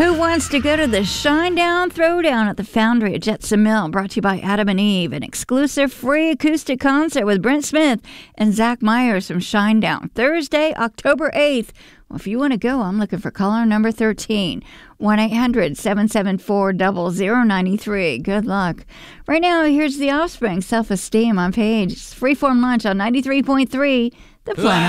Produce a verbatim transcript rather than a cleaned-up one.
Who wants to go to the Shinedown Throwdown at the Foundry at Jetson Mill? Brought to you by Adam and Eve. An exclusive free acoustic concert with Brent Smith and Zach Myers from Shinedown. Thursday, October eighth. Well, if you want to go, I'm looking for caller number thirteen. one eight hundred seven seven four zero zero nine three. Good luck. Right now, here's The Offspring, Self-Esteem on Page. It's Freeform Lunch on ninety-three point three, The Planet